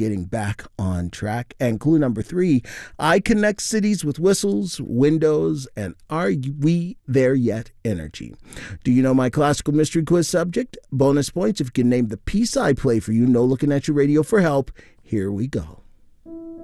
getting back on track. And clue number 3, I connect cities with whistles, windows, and are we there yet energy. Do you know my classical mystery quiz subject? Bonus points if you can name the piece I play for you. No looking at your radio for help. Here we go.